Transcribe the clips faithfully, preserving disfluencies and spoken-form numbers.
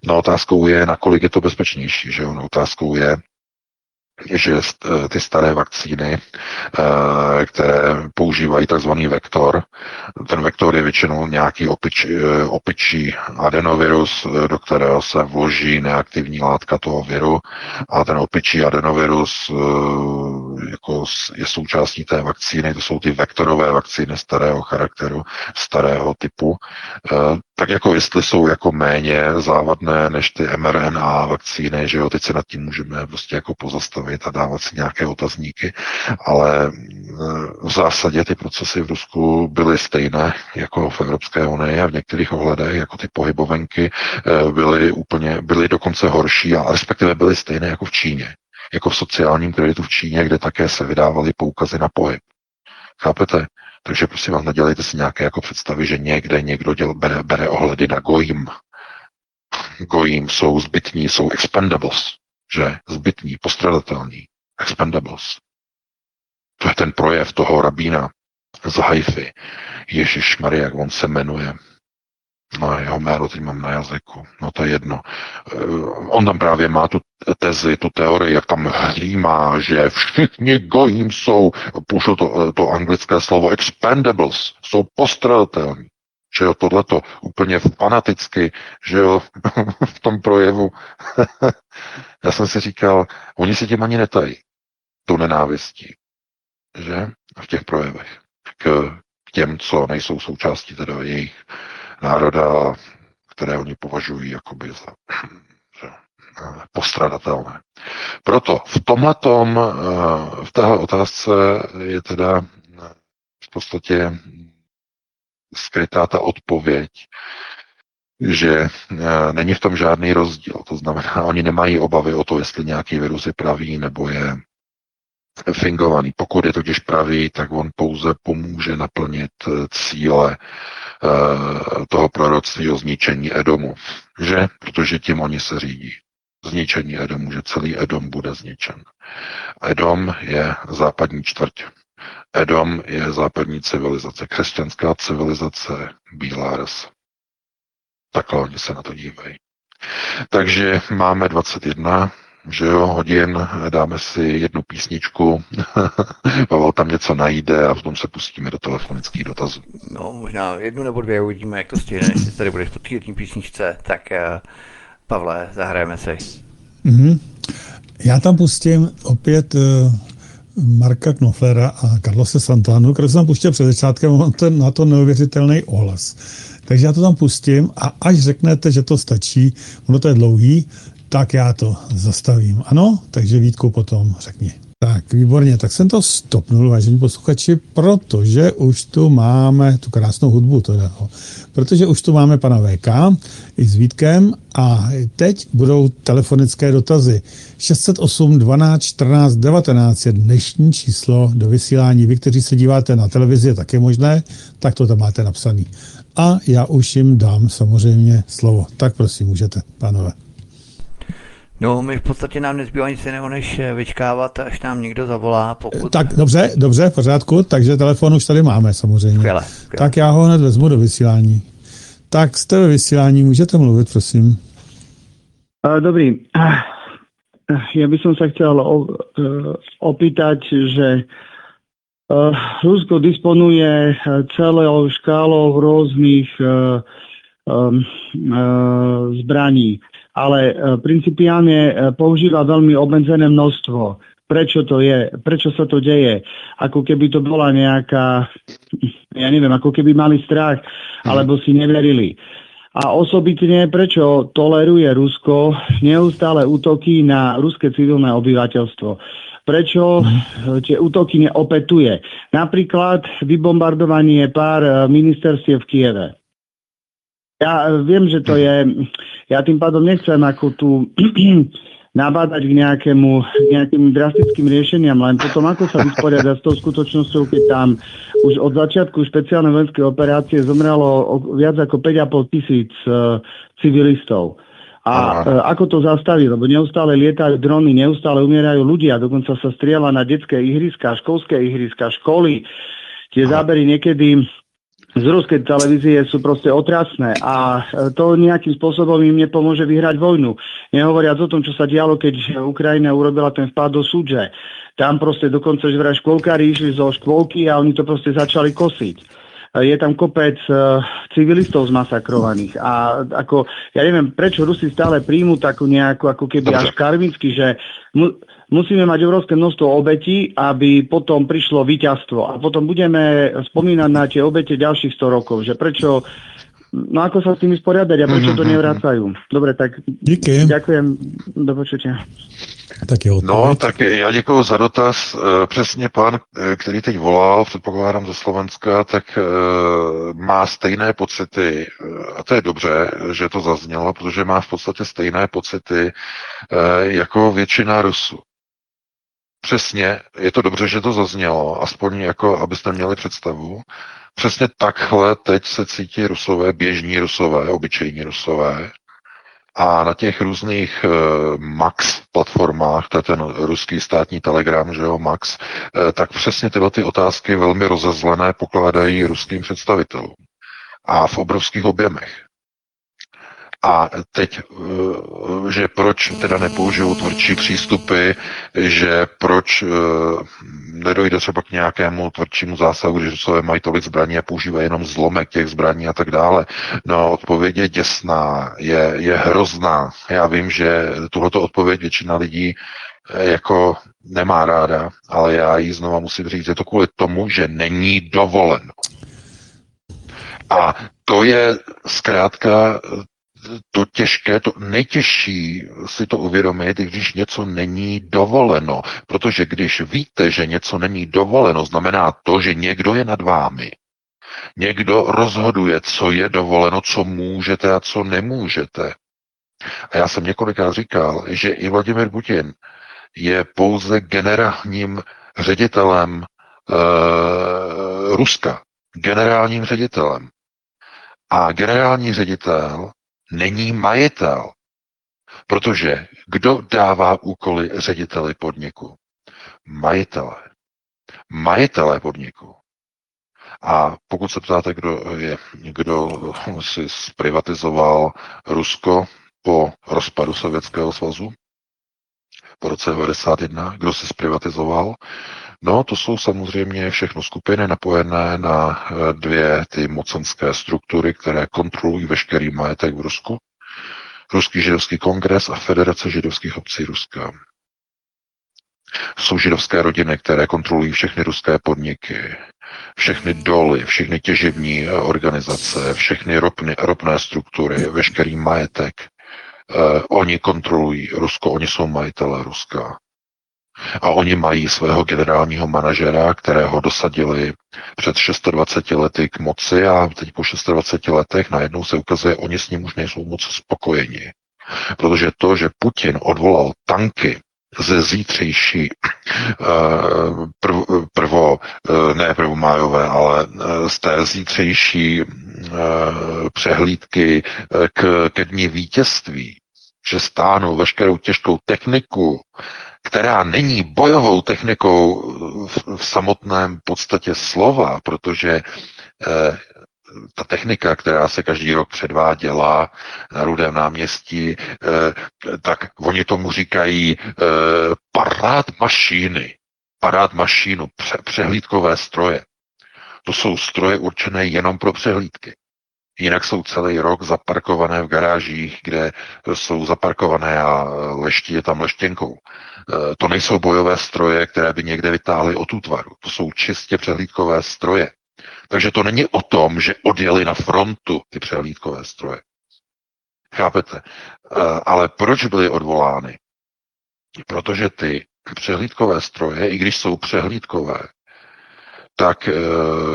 No otázkou je, nakolik je to bezpečnější, že jo? No, otázkou je, že ty staré vakcíny, které používají takzvaný vektor, ten vektor je většinou nějaký opič, opičí adenovirus, do kterého se vloží neaktivní látka toho viru a ten opičí adenovirus jako je součástí té vakcíny, to jsou ty vektorové vakcíny starého charakteru, starého typu, tak jako jestli jsou jako méně závadné než ty em er en á vakcíny, že jo, teď se nad tím můžeme prostě jako pozastavit a dávat si nějaké otazníky, ale v zásadě ty procesy v Rusku byly stejné jako v Evropské unii a v některých ohledech, jako ty pohybovenky, byly úplně, byly dokonce horší a respektive byly stejné jako v Číně, jako v sociálním kreditu v Číně, kde také se vydávaly poukazy na pohyb. Chápete? Takže prosím vás, nedělejte si nějaké jako představy, že někde někdo děl, bere, bere ohledy na gojím. Gojím jsou zbytní, jsou expendables, že? Zbytní, postradatelní, expendables. To je ten projev toho rabína z Haify. Ježišmarja, jak on se jmenuje. No, jeho jméno teď mám na jazyku. No, to je jedno. On tam právě má tu tezi, tu teorii, jak tam hlímá, že všichni gojím jsou, použil to, to anglické slovo expendables, jsou postradatelní. Že jo, tohleto úplně fanaticky, že jo, v tom projevu. Já jsem si říkal, oni si tím ani netají, tou nenávistí, že, v těch projevech, k, k těm, co nejsou součástí teda jejich národa, které oni považují jakoby za, za postradatelné. Proto v tomhletom, v téhle otázce je teda v podstatě skrytá ta odpověď, že není v tom žádný rozdíl. To znamená, oni nemají obavy o to, jestli nějaký virus je pravý nebo je fingovaný. Pokud je totiž pravý, tak on pouze pomůže naplnit cíle toho proroctví o zničení Edomu. Že? Protože tím oni se řídí. Zničení Edomu, že celý Edom bude zničen. Edom je západní čtvrť. Edom je západní civilizace, křesťanská civilizace, bílá rasa. Takhle oni se na to dívají. Takže máme dvacet jedna, že jo, hodin, dáme si jednu písničku, Pavel tam něco najde a potom se pustíme do telefonických dotazů. No, možná jednu nebo dvě, uvidíme, jak to stihne, jestli tady budeš po té jedné písničce, tak uh, Pavle, zahrajeme si. Mm-hmm. Já tam pustím opět uh, Marka Knoflera a Carlose Santanu, který jsem tam pustil před začátkem, mám ten, na to neuvěřitelný ohlas. Takže já to tam pustím a až řeknete, že to stačí, ono to je dlouhý, tak já to zastavím. Ano? Takže Vítku potom řekni. Tak, výborně, tak jsem to stopnul, vážení posluchači, protože už tu máme tu krásnou hudbu, teda, protože už tu máme pana V K i s Vítkem a teď budou telefonické dotazy. šest set osm dvanáct čtrnáct devatenáct je dnešní číslo do vysílání. Vy, kteří se díváte na televizi, je taky možné, tak to tam máte napsaný. A já už jim dám samozřejmě slovo. Tak prosím, můžete, pánové. No, my v podstatě nám nezbývá nic jiného, než vyčkávat, až nám někdo zavolá, pokud... Tak, dobře, dobře, v pořádku, takže telefon už tady máme samozřejmě. Skvěle, skvěle. Tak já ho hned vezmu do vysílání. Tak jste ve vysílání, můžete mluvit, prosím. Dobrý. Ja by som sa chcel opýtať, že Rusko disponuje celou škálou rôznych zbraní, ale principiálne používa veľmi obmedzené množstvo. Prečo to je? Prečo sa to deje? Ako keby to bola nejaká, ja neviem, ako keby mali strach, alebo si neverili. A osobitne, prečo toleruje Rusko neustále útoky na ruské civilné obyvateľstvo? Prečo tie útoky neopetuje? Napríklad vybombardovanie pár ministerstiev v Kieve. Ja viem, že to je... Ja tým pádom nechcem ako tu nabádať k nejakému, nejakým drastickým riešeniam, len potom ako sa vysporiadať s tou skutočnosťou, keď tam už od začiatku špeciálnej vojenskej operácie zomrelo viac ako päť a pol tisíc uh, civilistov. A uh, ako to zastaví, lebo neustále lietajú drony, neustále umierajú ľudia, dokonca sa strieľa na detské ihriska, školské ihriska, školy. Tie zábery niekedy z ruskej televízie sú proste otrasné a to nejakým spôsobom im nepomôže vyhrať vojnu. Nehovoriac o tom, čo sa dialo, keď Ukrajina urobila ten vpád do Súdže. Tam proste dokonca, že vraj škôlkári išli zo škôlky a oni to proste začali kosiť. Je tam kopec uh, civilistov zmasakrovaných a ako, ja neviem, prečo Rusi stále príjmu takú nejakú, ako keby až karmicky, že mu, musíme mať obrovské množstvo obetí, aby potom prišlo víťazstvo a potom budeme spomínať na tie obete ďalších sto rokov, že prečo, no ako sa s tým vysporiadať a prečo to nevracajú. Dobre, tak Díky. ďakujem, do počutia. Tak je No, tak já děkuji za dotaz. Přesně pán, který teď volal, předpokládám ze Slovenska, tak má stejné pocity, a to je dobře, že to zaznělo, protože má v podstatě stejné pocity jako většina Rusů. Přesně, je to dobře, že to zaznělo, aspoň jako, abyste měli představu. Přesně takhle teď se cítí Rusové, běžní Rusové, obyčejní Rusové. A na těch různých uh, Max platformách, to je ten ruský státní telegram, že jo, Max, uh, tak přesně tyhle ty otázky velmi rozezlené pokládají ruským představitelům. A v obrovských objemech. A teď, že proč teda nepoužijou tvrdší přístupy, že proč nedojde třeba k nějakému tvrdšímu zásahu, když Rusové mají tolik zbraní a používají jenom zlomek těch zbraní a tak dále. No, odpověď je děsná, je, je hrozná. Já vím, že tuhleto odpověď většina lidí jako nemá ráda, ale já ji znova musím říct, je to kvůli tomu, že není dovoleno. A to je zkrátka to těžké, to nejtěžší si to uvědomit, když něco není dovoleno. Protože když víte, že něco není dovoleno, znamená to, že někdo je nad vámi. Někdo rozhoduje, co je dovoleno, co můžete a co nemůžete. A já jsem několikrát říkal, že i Vladimir Putin je pouze generálním ředitelem e, Ruska. Generálním ředitelem. A generální ředitel není majitel. Protože kdo dává úkoly řediteli podniku? Majitele. Majitelé podniku. A pokud se ptáte, kdo, je, kdo si zprivatizoval Rusko po rozpadu Sovětského svazu, po roce devadesát jedna, kdo si zprivatizoval, no to jsou samozřejmě všechno skupiny napojené na dvě ty mocenské struktury, které kontrolují veškerý majetek v Rusku. Ruský židovský kongres a Federace židovských obcí Ruska. Jsou židovské rodiny, které kontrolují všechny ruské podniky, všechny doly, všechny těžební organizace, všechny ropny, ropné struktury, veškerý majetek. Eh, oni kontrolují Rusko, oni jsou majitelé Ruska. A oni mají svého generálního manažera, kterého dosadili před dvaceti šesti lety k moci a teď po dvaceti šesti letech najednou se ukazuje, oni s ním už nejsou moc spokojeni. Protože to, že Putin odvolal tanky ze zítřejší prvo, prvo ne prvomájové, ale z té zítřejší přehlídky k, ke dní vítězství, že stáhnou veškerou těžkou techniku, která není bojovou technikou v, v samotném podstatě slova, protože eh, ta technika, která se každý rok předváděla na Rudém náměstí, eh, tak oni tomu říkají eh, parád mašíny, parád mašínu, pře, přehlídkové stroje. To jsou stroje určené jenom pro přehlídky. Jinak jsou celý rok zaparkované v garážích, kde jsou zaparkované a leští je tam leštěnkou. To nejsou bojové stroje, které by někde vytáhly od útvaru. To jsou čistě přehlídkové stroje. Takže to není o tom, že odjeli na frontu ty přehlídkové stroje. Chápete? Ale proč byly odvolány? Protože ty přehlídkové stroje, i když jsou přehlídkové, tak e,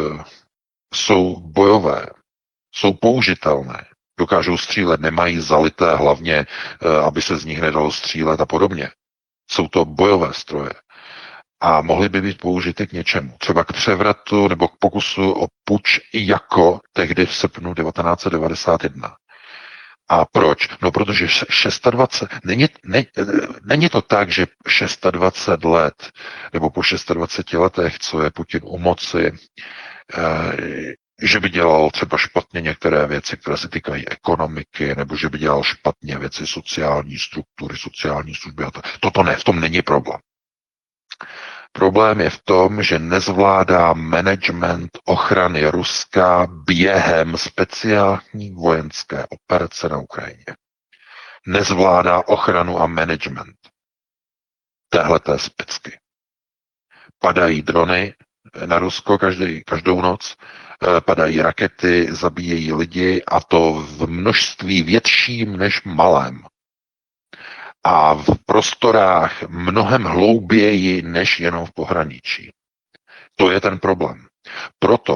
jsou bojové. Jsou použitelné, dokážou střílet, nemají zalité hlavně, aby se z nich nedalo střílet a podobně. Jsou to bojové stroje a mohly by být použity k něčemu. Třeba k převratu nebo k pokusu o puč jako tehdy v srpnu devatenáct set devadesát jedna. A proč? No protože dvacet šest, není, ne, není to tak, že dvacet šest let, nebo po dvaceti šesti letech, co je Putin u moci, že by dělal třeba špatně některé věci, které se týkají ekonomiky, nebo že by dělal špatně věci sociální struktury, sociální služby. A to. Toto ne, v tom není problém. Problém je v tom, že nezvládá management ochrany Ruska během speciální vojenské operace na Ukrajině. Nezvládá ochranu a management téhleté specky. Padají drony na Rusko každý, každou noc, padají rakety, zabíjejí lidi a to v množství větším než malém. A v prostorách mnohem hlouběji než jenom v pohraničí. To je ten problém. Proto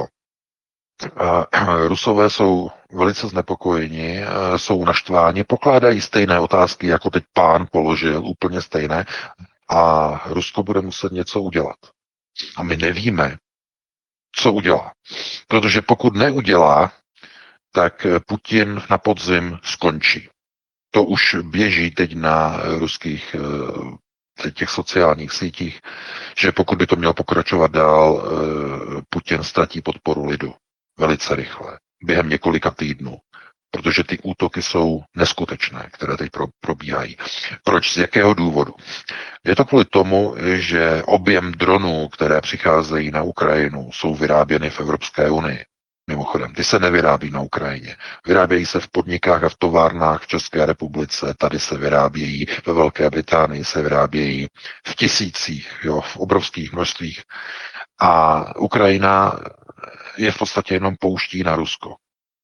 uh, Rusové jsou velice znepokojeni, uh, jsou naštváni, pokládají stejné otázky, jako teď pán položil, úplně stejné, a Rusko bude muset něco udělat. A my nevíme, co udělá. Protože pokud neudělá, tak Putin na podzim skončí. To už běží teď na ruských těch sociálních sítích, že pokud by to mělo pokračovat dál, Putin ztratí podporu lidu velice rychle, během několika týdnů, protože ty útoky jsou neskutečné, které teď probíhají. Proč? Z jakého důvodu? Je to kvůli tomu, že objem dronů, které přicházejí na Ukrajinu, jsou vyráběny v Evropské unii. Mimochodem, ty se nevyrábí na Ukrajině. Vyrábějí se v podnikách a v továrnách v České republice, tady se vyrábějí, ve Velké Británii se vyrábějí v tisících, jo, v obrovských množstvích. A Ukrajina je v podstatě jenom pouští na Rusko.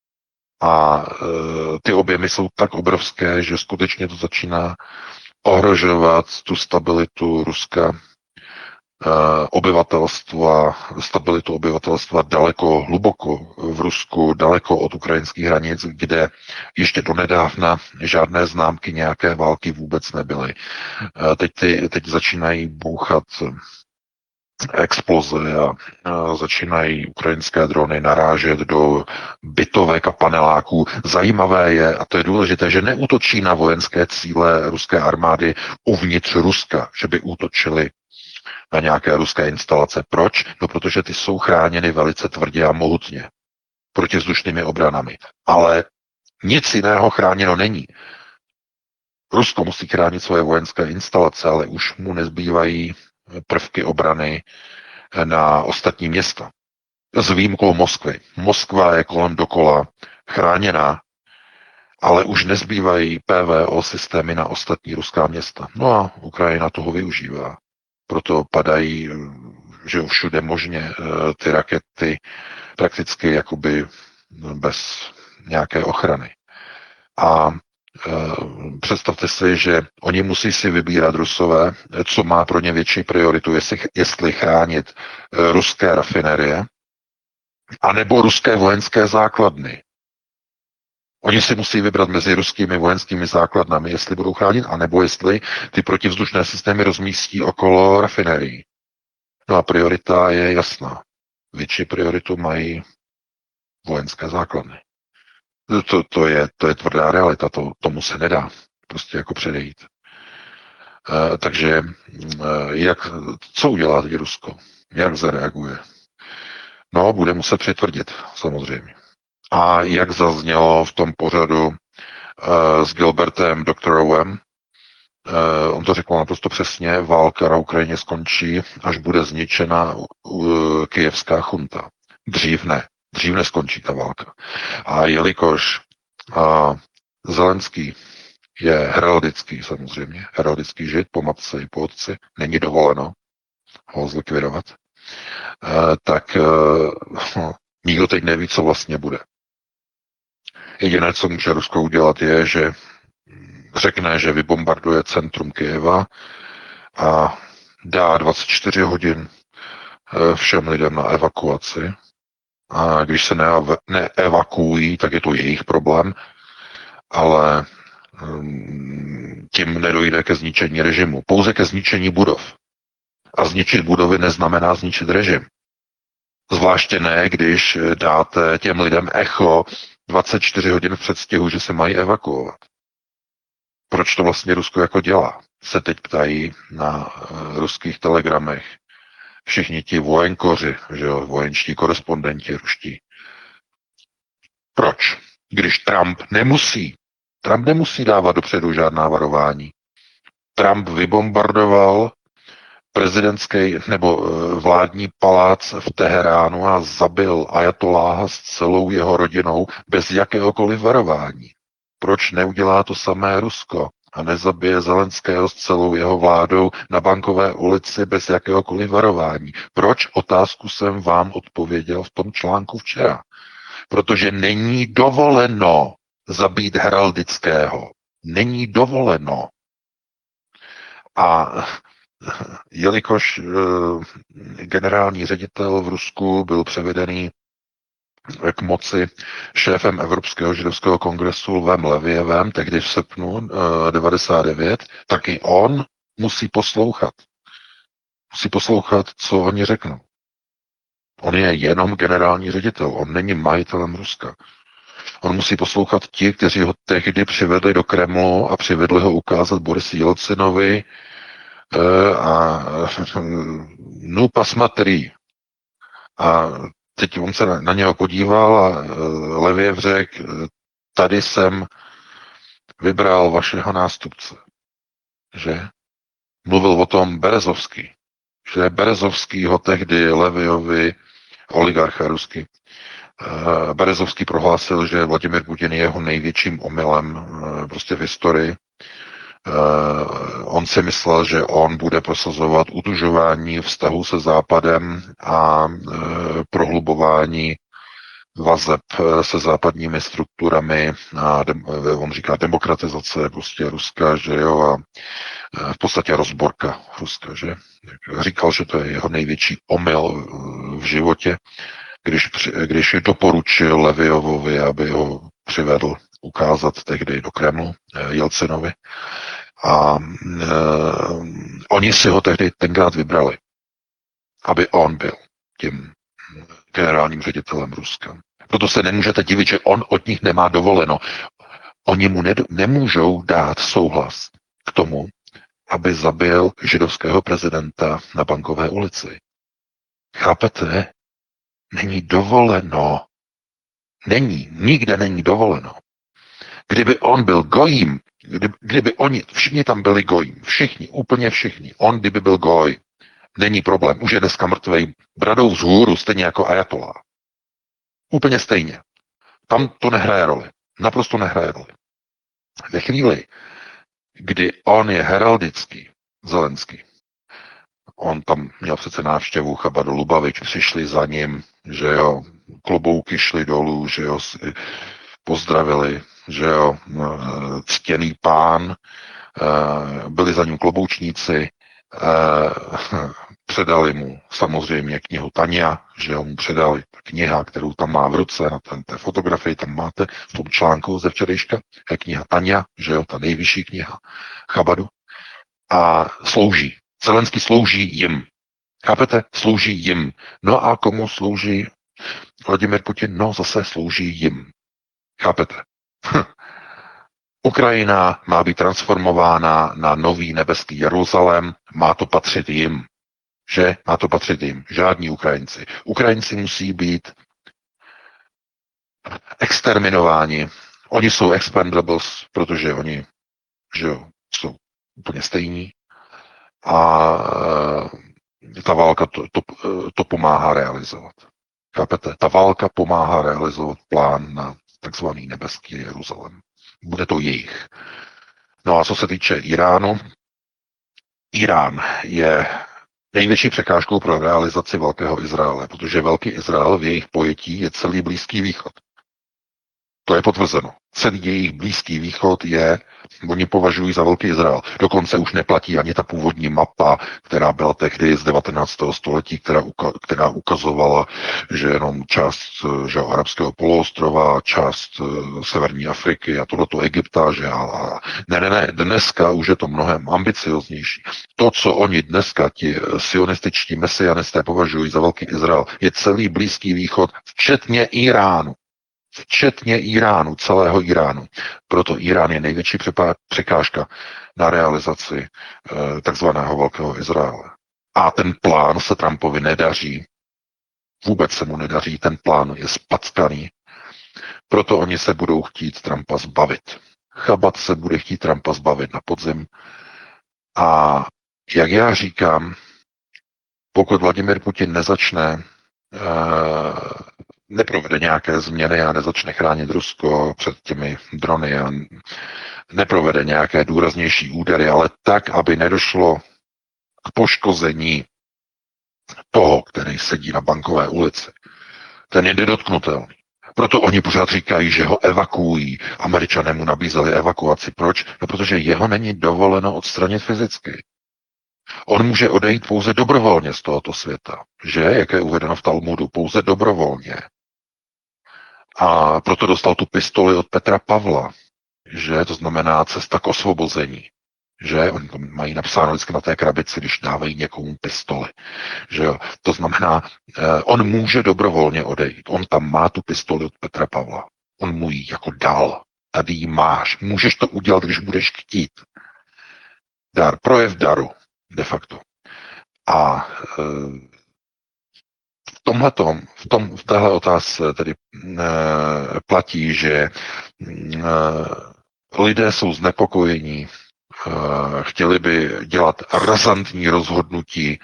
A e, ty objemy jsou tak obrovské, že skutečně to začíná ohrožovat tu stabilitu Ruska, obyvatelstva, stabilitu obyvatelstva daleko hluboko v Rusku, daleko od ukrajinských hranic, kde ještě donedávna žádné známky nějaké války vůbec nebyly. Teď, ty, teď začínají bouchat exploze a začínají ukrajinské drony narážet do bytovek a paneláků. Zajímavé je, a to je důležité, že neútočí na vojenské cíle ruské armády uvnitř Ruska, že by útočili na nějaké ruské instalace. Proč? No, protože ty jsou chráněny velice tvrdě a mohutně protivzdušnými obranami. Ale nic jiného chráněno není. Rusko musí chránit svoje vojenské instalace, ale už mu nezbývají prvky obrany na ostatní města. S výjimkou Moskvy. Moskva je kolem dokola chráněná, ale už nezbývají P V O systémy na ostatní ruská města. No a Ukrajina toho využívá. Proto padají, že všude možně ty rakety prakticky jakoby bez nějaké ochrany. A představte si, že oni musí si vybírat Rusové, co má pro ně větší prioritu, jestli, jestli chránit ruské rafinerie, anebo ruské vojenské základny. Oni si musí vybrat mezi ruskými vojenskými základnami, jestli budou chránit, anebo jestli ty protivzdušné systémy rozmístí okolo rafinerií. No a priorita je jasná. Větší prioritu mají vojenské základny. To, to, je, to je tvrdá realita, to, tomu se nedá prostě jako předejít. E, takže e, jak, co udělá teď Rusko? Jak zareaguje? No, bude muset přitvrdit, samozřejmě. A jak zaznělo v tom pořadu uh, s Gilbertem Doktorovem, uh, on to řekl naprosto přesně, válka na Ukrajině skončí, až bude zničena uh, kyjevská chunta. Dřív ne. Dřív neskončí ta válka. A jelikož uh, Zelenský je heraldický samozřejmě, heraldický žid po matce i po otci, není dovoleno ho zlikvidovat, uh, tak uh, nikdo teď neví, co vlastně bude. Jediné, co může Rusko udělat, je, že řekne, že vybombarduje centrum Kyjeva a dá dvacet čtyři hodin všem lidem na evakuaci. A když se neevakuují, tak je to jejich problém, ale tím nedojde ke zničení režimu. Pouze ke zničení budov. A zničit budovy neznamená zničit režim. Zvláště ne, když dáte těm lidem echo dvacet čtyři hodin v předstihu, že se mají evakuovat. Proč to vlastně Rusko jako dělá? Se teď ptají na uh, ruských telegramech všichni ti vojenkoři, že jo, vojenští korespondenti ruští. Proč? Když Trump nemusí. Trump nemusí dávat dopředu žádná varování. Trump vybombardoval prezidentský nebo vládní palác v Teheránu a zabil ajatoláha s celou jeho rodinou bez jakéhokoliv varování. Proč neudělá to samé Rusko a nezabije Zelenského s celou jeho vládou na Bankové ulici bez jakéhokoliv varování? Proč? Otázku jsem vám odpověděl v tom článku včera. Protože není dovoleno zabít Heraldického. Není dovoleno. A jelikož generální ředitel v Rusku byl převedený k moci šéfem Evropského židovského kongresu Lvem Levěvem, tehdy v srpnu devadesát devět, tak i on musí poslouchat. Musí poslouchat, co oni řeknou. On je jenom generální ředitel, on není majitelem Ruska. On musí poslouchat ti, kteří ho tehdy přivedli do Kremlu a přivedli ho ukázat Borisi Jelcinovi a nu pasmatry. A teď on se na, na něho podíval a Leviev řekl, tady jsem vybral vašeho nástupce. Že? Mluvil o tom Berezovský. Že Berezovský ho tehdy Leviovi, oligarcha rusky, Berezovský prohlásil, že Vladimir Putin je jeho největším omylem prostě v historii. On si myslel, že on bude prosazovat utužování vztahu se Západem a prohlubování vazeb se západními strukturami a on říká demokratizace prostě Ruska, že jo, a v podstatě rozborka Ruska, že říkal, že to je jeho největší omyl v životě, když, když doporučil Leviovovi, aby ho přivedl ukázat tehdy do Kremlu Jelcinovi. A e, oni si ho tehdy tenkrát vybrali, aby on byl tím generálním ředitelem Ruska. Proto se nemůžete divit, že on od nich nemá dovoleno. Oni mu ne, nemůžou dát souhlas k tomu, aby zabil židovského prezidenta na Bankové ulici. Chápete? Není dovoleno. Není. Nikde není dovoleno. Kdyby on byl gojím, kdyby, kdyby oni, všichni tam byli gojím, všichni, úplně všichni, on kdyby byl goj, není problém, už je dneska mrtvej bradou vzhůru, stejně jako ajatolá. Úplně stejně. Tam to nehraje roli. Naprosto nehraje roli. Ve chvíli, kdy on je heraldický, Zelenský, on tam měl přece návštěvu Chabadu Lubavič, přišli za ním, že jo, klobouky šly dolů, že jo, pozdravili, že jo, ctěný pán, byli za ním kloboučníci, předali mu samozřejmě knihu Tania, že jo, mu předali kniha, kterou tam má v ruce, na té fotografii tam máte v tom článku ze včerejška, je kniha Tania, že jo, ta nejvyšší kniha Chabadu, a slouží. Zelenský slouží jim. Chápete? Slouží jim. No a komu slouží Vladimir Putin? No zase slouží jim. Chápete? Hm. Ukrajina má být transformována na nový nebeský Jeruzalém, má to patřit jim. Že? Má to patřit jim. Žádní Ukrajinci. Ukrajinci musí být exterminováni. Oni jsou expendables, protože oni, že jo, jsou úplně stejní. A ta válka to, to, to pomáhá realizovat. Chápete? Ta válka pomáhá realizovat plán na takzvaný nebeský Jeruzalém. Bude to jejich. No a co se týče Iránu, Irán je největší překážkou pro realizaci Velkého Izraele, protože Velký Izrael v jejich pojetí je celý Blízký východ. To je potvrzeno. Celý jejich Blízký východ je, oni považují za Velký Izrael. Dokonce už neplatí ani ta původní mapa, která byla tehdy z devatenáctého století, která, uka- která ukazovala, že jenom část že, arabského poloostrova, část uh, severní Afriky a tohleto Egypta, že a, ne, ne, ne, dneska už je to mnohem ambicioznější. To, co oni dneska, ti sionističtí mesianisté považují za Velký Izrael, je celý Blízký východ, včetně Iránu. Včetně Iránu, celého Iránu. Proto Irán je největší překážka na realizaci e, takzvaného Velkého Izraele. A ten plán se Trumpovi nedaří. Vůbec se mu nedaří. Ten plán je spackaný. Proto oni se budou chtít Trumpa zbavit. Chabat se bude chtít Trumpa zbavit na podzim. A jak já říkám, pokud Vladimir Putin nezačne, neprovede nějaké změny a nezačne chránit Rusko před těmi drony a neprovede nějaké důraznější údery, ale tak, aby nedošlo k poškození toho, který sedí na Bankové ulici. Ten je nedotknutelný. Proto oni pořád říkají, že ho evakuují. Američané mu nabízeli evakuaci. Proč? No, protože jeho není dovoleno odstranit fyzicky. On může odejít pouze dobrovolně z tohoto světa. Že? Jak je uvedeno v Talmudu. Pouze dobrovolně. A proto dostal tu pistoli od Petra Pavla. Že? To znamená cesta k osvobození. Že? Oni to mají napsáno vždycky na té krabici, když dávají někomu pistoli. Že jo? To znamená, eh, on může dobrovolně odejít. On tam má tu pistoli od Petra Pavla. On mu ji jako dal. Tady ji máš. Můžeš to udělat, když budeš chtít. Dar, projev daru, de facto. A eh, v tomhletom, v, tom, v téhle otázce tedy eh, platí, že eh, lidé jsou znepokojení, chtěli by dělat razantní rozhodnutí,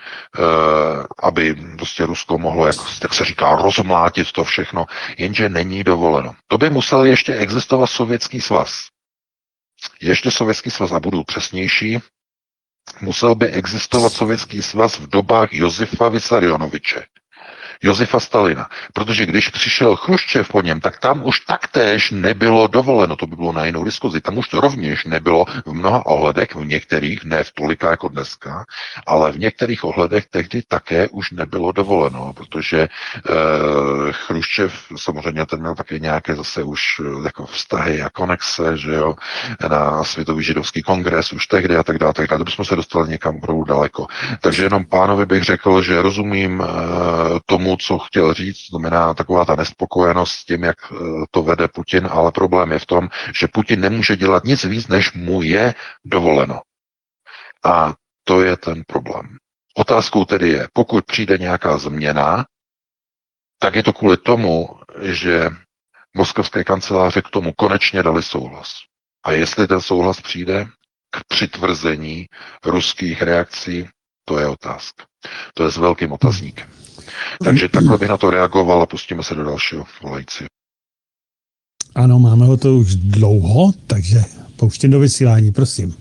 aby prostě Rusko mohlo, jak, jak se říká, rozmlátit to všechno, jenže není dovoleno. To by musel ještě existovat Sovětský svaz. Ještě Sovětský svaz, a budu přesnější, musel by existovat Sovětský svaz v dobách Josefa Vysarionoviče. Josefa Stalina. Protože když přišel Chruščev po něm, tak tam už taktéž nebylo dovoleno, to by bylo na jinou diskuzi, tam už to rovněž nebylo v mnoha ohledech, v některých, ne v tolika jako dneska, ale v některých ohledech tehdy také už nebylo dovoleno, protože e, Chruščev samozřejmě ten měl také nějaké zase už jako vztahy a konexe, že jo, na Světový židovský kongres už tehdy a tak dále, tak dále, to bychom se dostali někam opravdu daleko. Takže jenom pánovi bych řekl, že rozumím e, tomu, co chtěl říct, znamená taková ta nespokojenost s tím, jak to vede Putin, ale problém je v tom, že Putin nemůže dělat nic víc, než mu je dovoleno. A to je ten problém. Otázkou tedy je, pokud přijde nějaká změna, tak je to kvůli tomu, že moskevské kanceláře k tomu konečně dali souhlas. A jestli ten souhlas přijde k přitvrzení ruských reakcí, to je otázka. To je s velkým otazníkem. Takže takhle bych na to reagoval a pustíme se do dalšího volajícího. Ano, máme ho to už dlouho, takže pouštím do vysílání, prosím.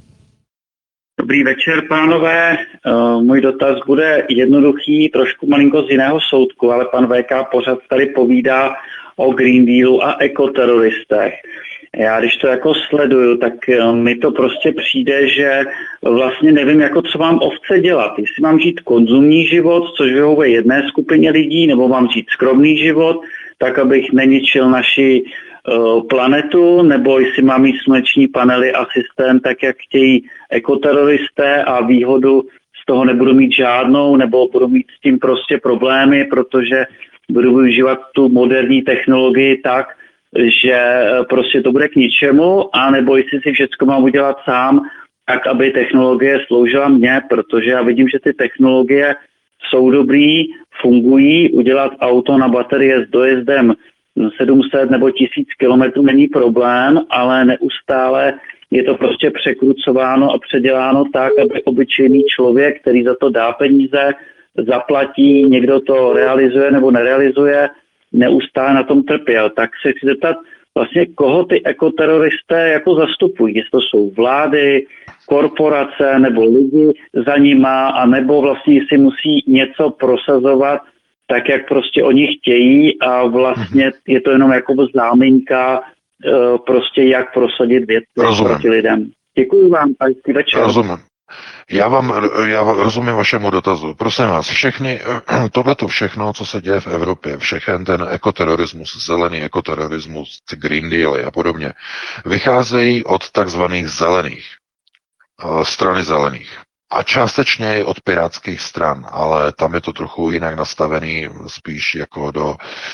Dobrý večer, pánové. Uh, můj dotaz bude jednoduchý, trošku malinko z jiného soudku, ale pan V K pořád tady povídá o Green Dealu a ekoteroristech. Já když to jako sleduju, tak mi to prostě přijde, že vlastně nevím, jako co mám ovce dělat. Jestli mám žít konzumní život, což vyhovuje jedné skupině lidí, nebo mám žít skromný život, tak abych neničil naši uh, planetu, nebo jestli mám mít sluneční panely a systém, tak jak chtějí ekoteroristé a výhodu z toho nebudu mít žádnou, nebo budu mít s tím prostě problémy, protože budu využívat tu moderní technologii tak, že prostě to bude k ničemu, anebo jestli si všechno mám udělat sám, tak aby technologie sloužila mně, protože já vidím, že ty technologie jsou dobrý, fungují, udělat auto na baterie s dojezdem sedm set nebo tisíc kilometrů není problém, ale neustále je to prostě překrucováno a předěláno tak, aby obyčejný člověk, který za to dá peníze, zaplatí, někdo to realizuje nebo nerealizuje, neustále na tom trpěl. Tak se chci zeptat, vlastně koho ty ekoteroristé jako zastupují? Jestli to jsou vlády, korporace nebo lidi za nima, a nebo vlastně si musí něco prosazovat tak, jak prostě oni chtějí, a vlastně je to jenom jako záminka prostě jak prosadit věci proti lidem. Děkuji vám, hezký večer. Rozumím. Já vám, já rozumím vašemu dotazu. Prosím vás, všechny, tohleto všechno, co se děje v Evropě, všechen ten ekoterorismus, zelený ekoterorismus, Green Deal a podobně, vycházejí od takzvaných zelených, strany zelených. A částečně i od pirátských stran, ale tam je to trochu jinak nastavený, spíš jako do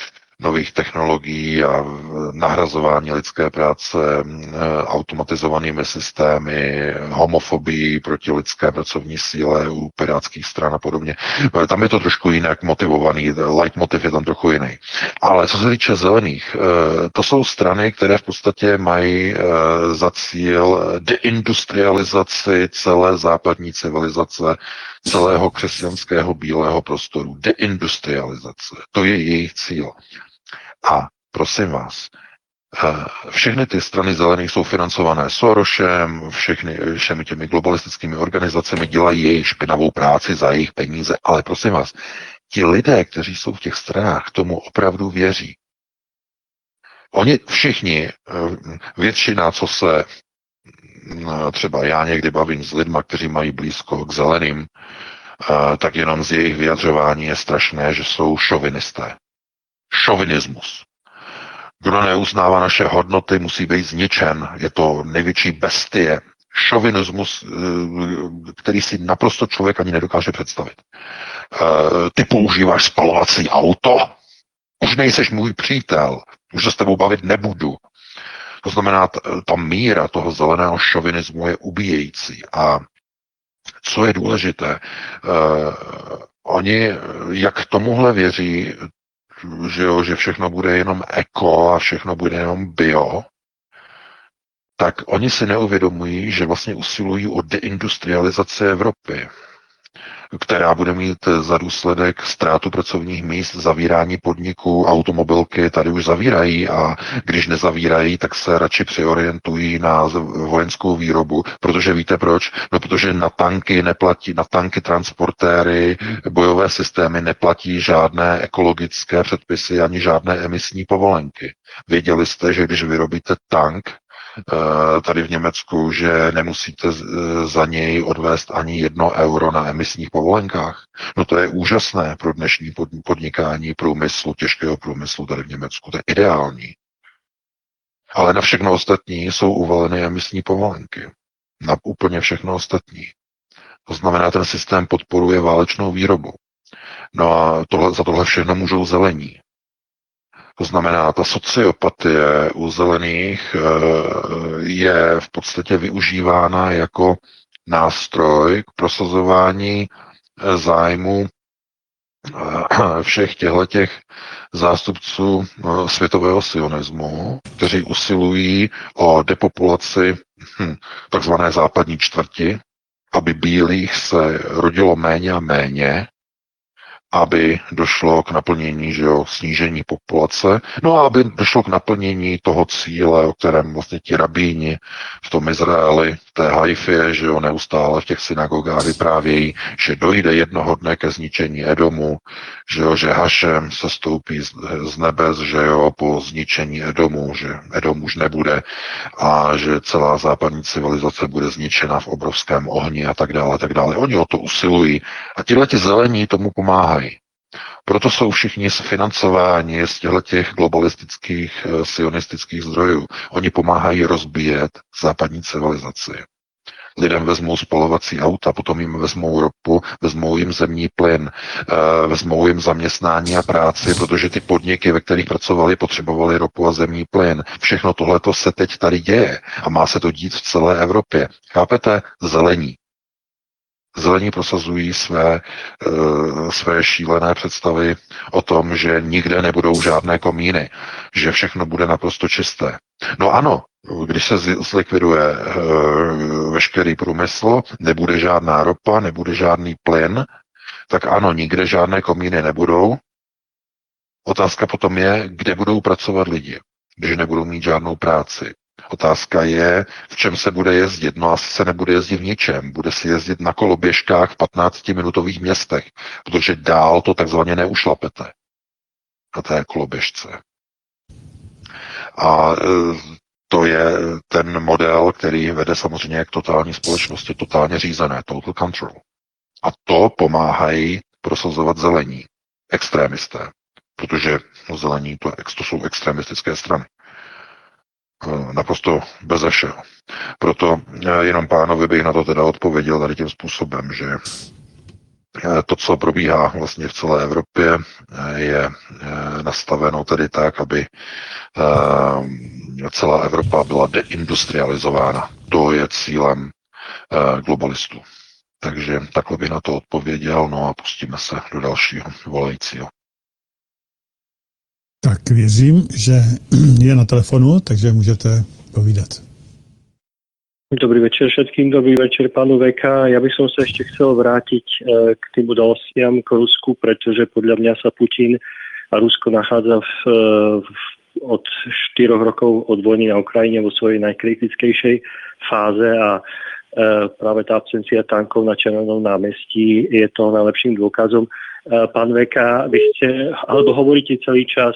nových technologií a nahrazování lidské práce automatizovanými systémy, homofobii proti lidské pracovní síle u pirátských stran a podobně. Tam je to trošku jinak motivovaný, leitmotiv je tam trochu jiný. Ale co se týče zelených, to jsou strany, které v podstatě mají za cíl deindustrializaci celé západní civilizace, celého křesťanského bílého prostoru. Deindustrializace. To je jejich cíl. A prosím vás, všechny ty strany zelených jsou financované Sorosem, všechny, všemi těmi globalistickými organizacemi dělají jejich špinavou práci za jejich peníze, ale prosím vás, ti lidé, kteří jsou v těch stranách, tomu opravdu věří. Oni všichni, většina, co se třeba já někdy bavím s lidma, kteří mají blízko k zeleným, tak jenom z jejich vyjadřování je strašné, že jsou šovinisté. Šovinismus. Kdo neuznává naše hodnoty, musí být zničen. Je to největší bestie. Šovinismus, který si naprosto člověk ani nedokáže představit. Ty používáš spalovací auto? Už nejseš můj přítel. Už se s tebou bavit nebudu. To znamená, ta míra toho zeleného šovinismu je ubíjející. A co je důležité, oni jak tomuhle věří, že, jo, že všechno bude jenom eko a všechno bude jenom bio, tak oni si neuvědomují, že vlastně usilují o deindustrializaci Evropy, která bude mít za důsledek ztrátu pracovních míst, zavírání podniků, automobilky tady už zavírají a když nezavírají, tak se radši přiorientují na vojenskou výrobu, protože víte proč? No protože na tanky neplatí, na tanky, transportéry, bojové systémy neplatí žádné ekologické předpisy ani žádné emisní povolenky. Věděli jste, že když vyrobíte tank, tady v Německu, že nemusíte za něj odvést ani jedno euro na emisních povolenkách. No to je úžasné pro dnešní podnikání průmyslu, těžkého průmyslu tady v Německu. To je ideální. Ale na všechno ostatní jsou uvaleny emisní povolenky. Na úplně všechno ostatní. To znamená, ten systém podporuje válečnou výrobu. No a tohle, za tohle všechno můžou zelení. To znamená, ta sociopatie u zelených je v podstatě využívána jako nástroj k prosazování zájmu všech těchto zástupců světového sionismu, kteří usilují o depopulaci takzvané západní čtvrti, aby bílých se rodilo méně a méně, aby došlo k naplnění, že jo, snížení populace, no a aby došlo k naplnění toho cíle, o kterém vlastně ti rabíni v tom Izraeli, v té Haifě, že jo, neustále v těch synagogách vyprávějí, že dojde jednoho dne ke zničení Edomu, že jo, že Hašem se stoupí z, z nebes, že jo, po zničení Edomu, že Edom už nebude a že celá západní civilizace bude zničena v obrovském ohni a tak dále, tak dále. Oni o to usilují a tihleti zelení tomu pomáhají. Proto jsou všichni financováni z těch globalistických, sionistických zdrojů. Oni pomáhají rozbíjet západní civilizaci. Lidem vezmou spalovací auta, potom jim vezmou ropu, vezmou jim zemní plyn, vezmou jim zaměstnání a práci, protože ty podniky, ve kterých pracovali, potřebovali ropu a zemní plyn. Všechno tohleto se teď tady děje a má se to dít v celé Evropě. Chápete? Zelení. Zelení prosazují své, uh, své šílené představy o tom, že nikde nebudou žádné komíny, že všechno bude naprosto čisté. No ano, když se zlikviduje uh, veškerý průmysl, nebude žádná ropa, nebude žádný plyn, tak ano, nikde žádné komíny nebudou. Otázka potom je, kde budou pracovat lidi, když nebudou mít žádnou práci. Otázka je, v čem se bude jezdit. No asi se nebude jezdit v ničem. Bude se jezdit na koloběžkách v patnáctiminutových městech, protože dál to takzvaně neušlapete na té koloběžce. A to je ten model, který vede samozřejmě k totální společnosti, totálně řízené, total control. A to pomáhají prosazovat zelení, extrémisté, protože no, zelení to, to jsou extremistické strany. Naprosto beze všeho. Proto jenom pánovi bych na to teda odpověděl tady tím způsobem, že to, co probíhá vlastně v celé Evropě, je nastaveno tedy tak, aby celá Evropa byla deindustrializována. To je cílem globalistů. Takže takhle bych na to odpověděl, no a pustíme se do dalšího volajícího. Tak věřím, že je na telefonu, takže můžete povídat. Dobrý večer všetkým, dobrý večer pánu vé ká. Ja by som sa ešte chcel vrátiť k tým udalostiam k Rusku, pretože podľa mňa sa Putin a Rusko nachádza v, v, od štyroch rokov od vojny na Ukrajine vo svojej najkritickejšej fáze a práve tá absencia tankov na Červenom námestí je toho najlepším dôkazom. Pán vé ká, vy ste, alebo hovoríte celý čas,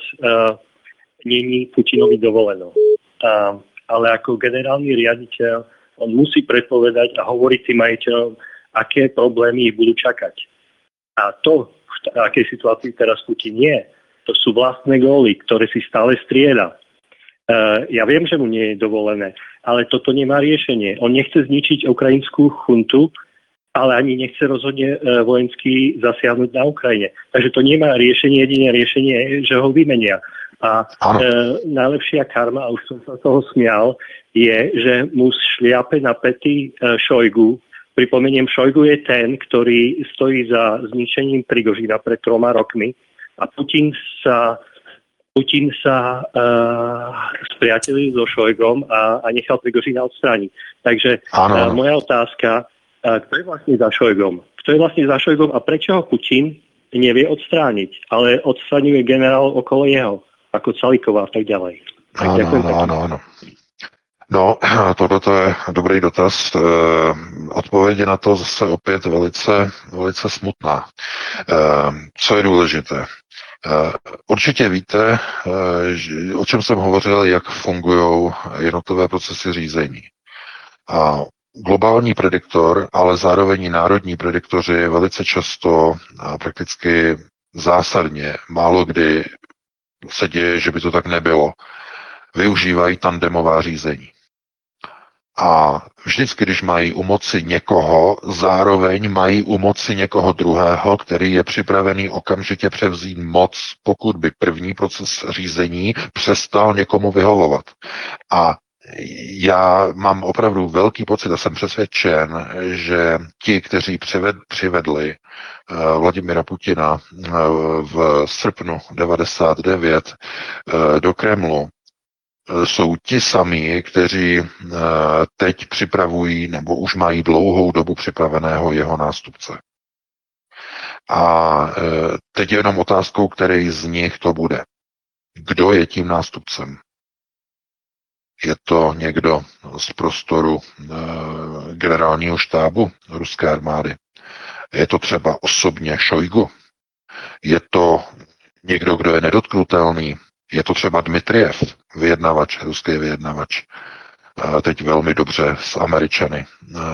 není Putinovi dovoleno. Ale ako generálny riaditeľ on musí predpovedať a hovoriť tým majiteľom, aké problémy ich budú čakať. A to, v akej situácii teraz Putin je, to sú vlastné góly, ktoré si stále strieľa. Uh, ja viem, že mu nie je dovolené, ale toto nemá riešenie. On nechce zničiť ukrajinskú chuntu, ale ani nechce rozhodne uh, vojensky zasiahnuť na Ukrajine. Takže to nemá riešenie, jediné riešenie je, že ho vymenia. A uh, najlepšia karma, a už som sa toho smial, je, že mu šliape na pety uh, Šojgu. Pripomeniem, Šojgu je ten, ktorý stojí za zničením Prigožina pred troma rokmi a Putin sa Putin sa uh, spriatelil so Šojgom a, a nechal Prigožina odstrániť. Takže uh, moja otázka, uh, kto je vlastne za Šojgom? Kto je vlastne za Šojgom a prečo ho Putin nevie odstrániť, ale odstraňuje generál okolo jeho, ako Caliková a tak ďalej. Tak ano, ďakujem ano, ano, ano. No, tohle je dobrý dotaz. E, odpověď na to zase opět velice, velice smutná. E, co je důležité? E, určitě víte, e, o čem jsem hovořil, jak fungují jednotlivé procesy řízení. A globální prediktor, ale zároveň i národní prediktoři velice často a prakticky zásadně, málo kdy se děje, že by to tak nebylo, využívají tandemová řízení. A vždycky, když mají u moci někoho, zároveň mají u moci někoho druhého, který je připravený okamžitě převzít moc, pokud by první proces řízení přestal někomu vyhovovat. A já mám opravdu velký pocit a jsem přesvědčen, že ti, kteří přived, přivedli uh, Vladimira Putina uh, v srpnu devadesát devět uh, do Kremlu, jsou ti samí, kteří teď připravují nebo už mají dlouhou dobu připraveného jeho nástupce. A teď je jenom otázkou, který z nich to bude. Kdo je tím nástupcem? Je to někdo z prostoru generálního štábu ruské armády? Je to třeba osobně Šojgu? Je to někdo, kdo je nedotknutelný? Je to třeba Dmitrijev, vyjednavač, ruský vyjednavač, teď velmi dobře s Američany.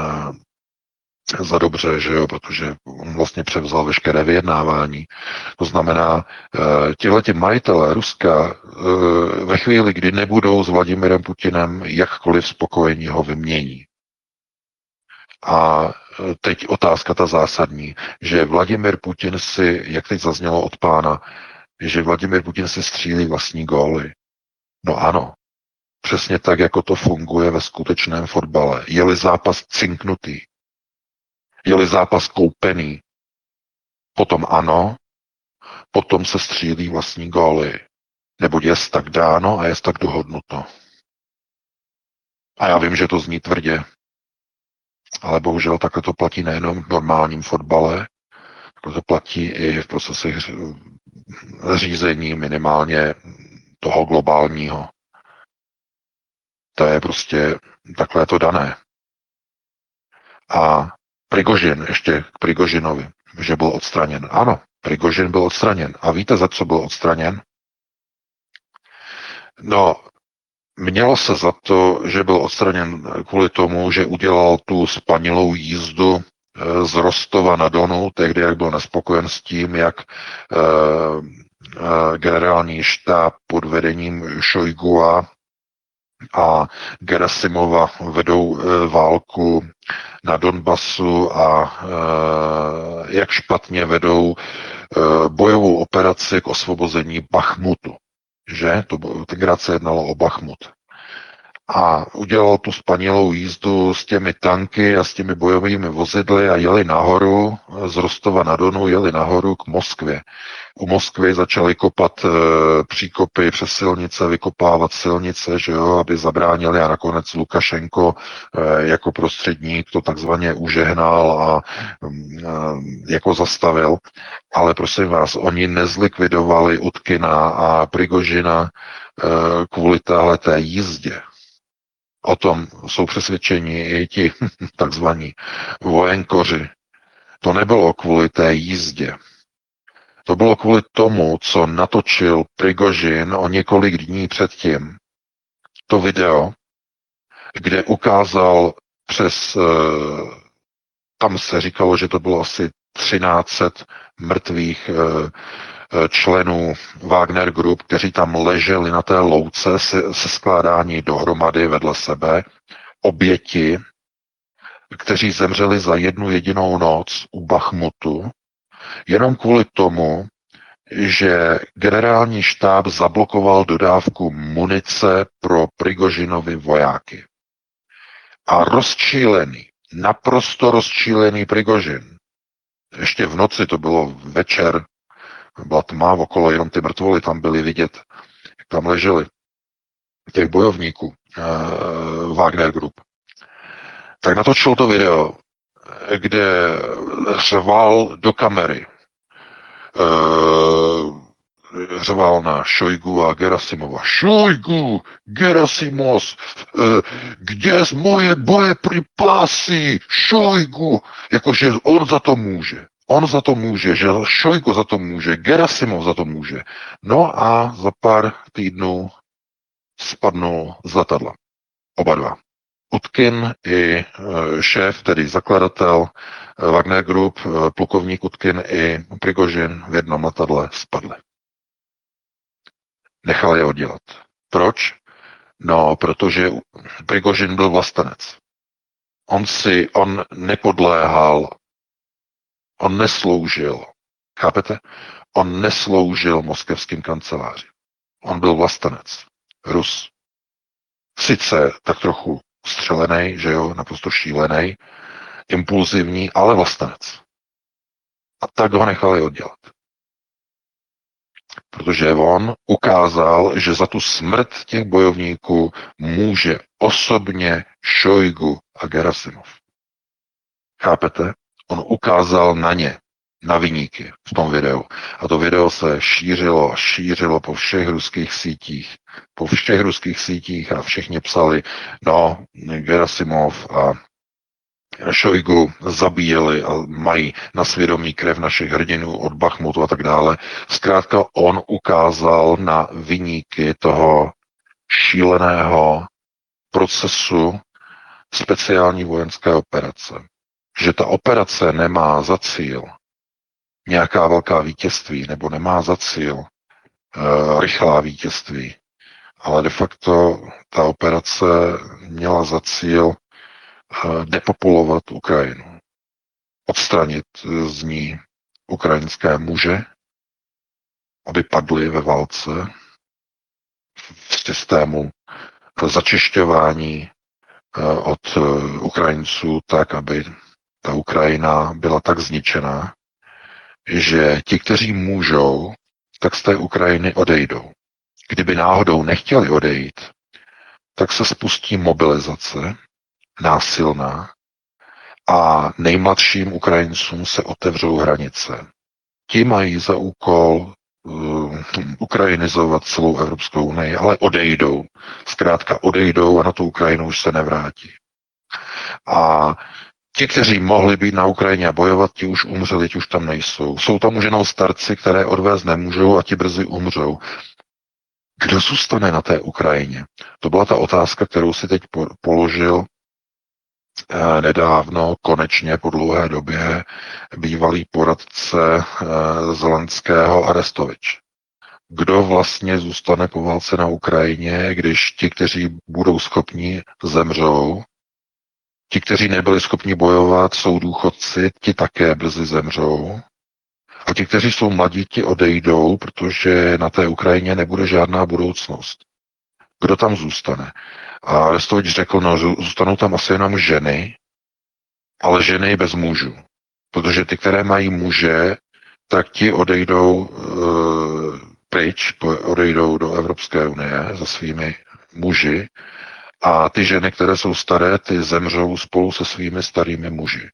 Za dobře, že jo, protože on vlastně převzal veškeré vyjednávání. To znamená, tihleti majitelé Ruska ve chvíli, kdy nebudou s Vladimirem Putinem jakkoliv spokojení, ho vymění. A teď otázka ta zásadní, že Vladimir Putin si, jak teď zaznělo od pána, že Vladimir Putin si střílí vlastní góly. No ano, přesně tak, jako to funguje ve skutečném fotbale. Je-li zápas cinknutý, je-li zápas koupený, potom ano, potom se střílí vlastní góly. Neboť je tak dáno a je tak dohodnuto. A já vím, že to zní tvrdě, ale bohužel takhle to platí nejenom v normálním fotbale, takhle to platí i v procesech řízení minimálně toho globálního. To je prostě takhle to dané. A Prigožin, ještě k Prigožinovi, že byl odstraněn. Ano, Prigožin byl odstraněn. A víte, za co byl odstraněn? No, mělo se za to, že byl odstraněn kvůli tomu, že udělal tu spanilou jízdu z Rostova na Donu, tehdy jak byl nespokojen s tím, jak uh, uh, generální štáb pod vedením Šojgua a Gerasimova vedou válku na Donbasu a jak špatně vedou bojovou operaci k osvobození Bachmutu. Že? To tenkrát se jednalo o Bachmut. A udělal tu spanilou jízdu s těmi tanky a s těmi bojovými vozidly a jeli nahoru, z Rostova na Donu jeli nahoru k Moskvě. U Moskvy začali kopat e, příkopy přes silnice, vykopávat silnice, že jo, aby zabránili a nakonec Lukašenko e, jako prostředník to takzvaně užehnal a e, jako zastavil. Ale prosím vás, oni nezlikvidovali Utkina a Prigožina e, kvůli téhleté jízdě. O tom jsou přesvědčeni i ti takzvaní vojenkoři. To nebylo kvůli té jízdě. To bylo kvůli tomu, co natočil Prigožin o několik dní předtím. To video, kde ukázal přes, tam se říkalo, že to bylo asi třináct set mrtvých členů Wagner Group, kteří tam leželi na té louce se, se skládání dohromady vedle sebe, oběti, kteří zemřeli za jednu jedinou noc u Bachmutu, jenom kvůli tomu, že generální štáb zablokoval dodávku munice pro Prigožinovi vojáky. A rozčílený, naprosto rozčílený Prigožin, ještě v noci, to bylo večer, byla tma okolo, jenom ty mrtvoly tam byly vidět, jak tam leželi, těch bojovníků uh, Wagner Group. Tak natočil to video, kde řval do kamery. Uh, řval na Šojgu a Gerasimova. Šojgu, Gerasimos, uh, kde z moje bojepripasy? Šojgu, jakože on za to může. On za to může, že Šojgu za to může, Gerasimov za to může. No a za pár týdnů spadnul z letadla. Oba dva. Utkin i šéf, tedy zakladatel Wagner Group, plukovník Utkin i Prigožin v jednom letadle spadli. Nechal je oddělat. Proč? No, protože Prigožin byl vlastenec. On si, on nepodléhal, on nesloužil, chápete? On nesloužil moskevským kanceláři. On byl vlastenec. Rus. Sice tak trochu střelený, že jo, naprosto šílený, impulzivní, ale vlastenec. A tak ho nechali oddělat. Protože on ukázal, že za tu smrt těch bojovníků může osobně Šojgu a Gerasimov. Chápete? On ukázal na ně, na viníky v tom videu. A to video se šířilo a šířilo po všech ruských sítích. Po všech ruských sítích a všichni psali, no, Gerasimov a Šojgu zabíjeli a mají na svědomí krev našich hrdinů od Bachmutu a tak dále. Zkrátka on ukázal na viníky toho šíleného procesu speciální vojenské operace. Že ta operace nemá za cíl nějaká velká vítězství, nebo nemá za cíl uh, rychlá vítězství, ale de facto ta operace měla za cíl uh, depopulovat Ukrajinu. Odstranit z ní ukrajinské muže, aby padli ve válce v systému začišťování uh, od uh, Ukrajinců tak, aby ta Ukrajina byla tak zničená, že ti, kteří můžou, tak z té Ukrajiny odejdou. Kdyby náhodou nechtěli odejít, tak se spustí mobilizace násilná a nejmladším Ukrajincům se otevřou hranice. Ti mají za úkol uh, ukrajinizovat celou Evropskou unii, ale odejdou. Zkrátka odejdou a na tu Ukrajinu už se nevrátí. A ti, kteří mohli být na Ukrajině a bojovat, ti už umřeli, ti už tam nejsou. Jsou tam už jenom starci, které odvést nemůžou a ti brzy umřou. Kdo zůstane na té Ukrajině? To byla ta otázka, kterou si teď položil eh, nedávno, konečně po dlouhé době, bývalý poradce eh, Zelenského Arestovič. kdo vlastně zůstane po válce na Ukrajině, když ti, kteří budou schopni, zemřou. Ti, kteří nebyli schopni bojovat, jsou důchodci, ti také brzy zemřou. A ti, kteří jsou mladí, ti odejdou, protože na té Ukrajině nebude žádná budoucnost. Kdo tam zůstane? A Arestovič řekl, no, zůstanou tam asi jenom ženy, ale ženy bez mužů. Protože ty, které mají muže, tak ti odejdou e, pryč, odejdou do Evropské unie za svými muži a ty ženy, které jsou staré, ty zemřou spolu se svými starými muži.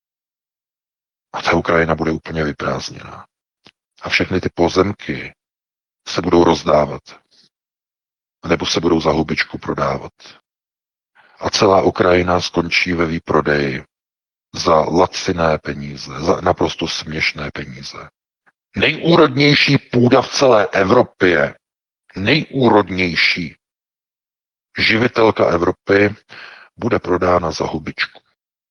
A ta Ukrajina bude úplně vyprázdněná. A všechny ty pozemky se budou rozdávat. Nebo se budou za hubičku prodávat. A celá Ukrajina skončí ve výprodeji za laciné peníze, za naprosto směšné peníze. Nejúrodnější půda v celé Evropě, nejúrodnější živitelka Evropy bude prodána za hubičku.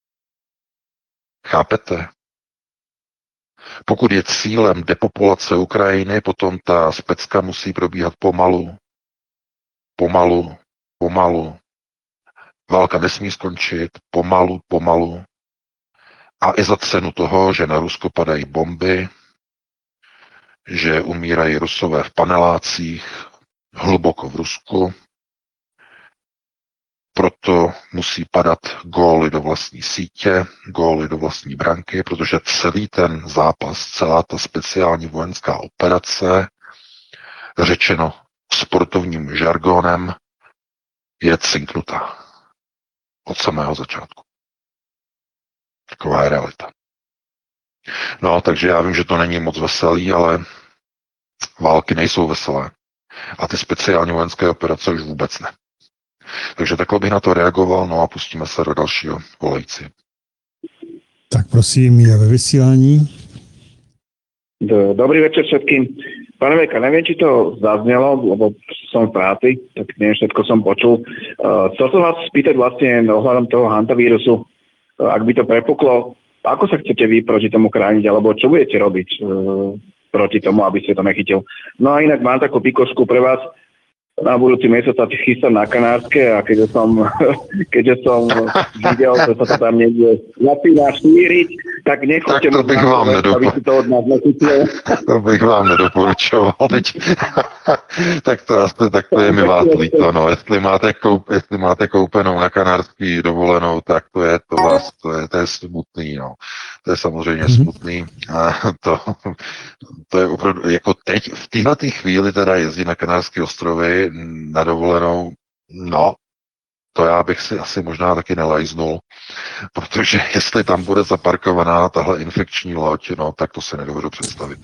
Chápete? Pokud je cílem depopulace Ukrajiny, potom ta specka musí probíhat pomalu, pomalu, pomalu. Válka nesmí skončit pomalu, pomalu. A i za cenu toho, že na Rusko padají bomby, že umírají Rusové v panelácích, hluboko v Rusku. Proto musí padat góly do vlastní sítě, góly do vlastní branky, protože celý ten zápas, celá ta speciální vojenská operace, řečeno sportovním žargonem, je cinknutá od samého začátku. Taková je realita. No, takže já vím, že to není moc veselý, ale války nejsou veselé. A ty speciální vojenské operace už vůbec ne. Takže takhle bych na to reagoval, no a pustíme se do dalšího volající. Tak prosím, je ve vysílání. Dobrý večer všetkým. Pane Veka, neviem, či to zaznelo, lebo som v práci, tak neviem, všetko som počul. Uh, chcel som vás spýtať vlastne ohľadom toho hantavírusu, uh, ak by to prepuklo, ako sa chcete vy proti tomu chrániť, alebo čo budete robiť uh, proti tomu, aby ste to nechytil. No a inak mám takú pikošku pre vás. Na budúci mesiac sa chystám na Kanárske a keďže som, keďže som videl, že sa to tam niekde začína šíriť, tak nechoďte tak to bych vám nedoporučoval. To od nás nechytil. To bych vám nedoporučoval. tak, to, tak to je mi vás líto. No. Jestli, máte koup, jestli máte koupenou na kanárský dovolenou, tak to je to vás, to je, to je smutný. No. To je samozřejmě mm-hmm. smutný. A to, to je opravdu, jako teď, v téhle chvíli teda jezdí na Kanárské ostrovy na dovolenou, no, to já bych si asi možná taky nelajznul, protože jestli tam bude zaparkovaná tahle infekční loď, no, tak to se nedovedu představit.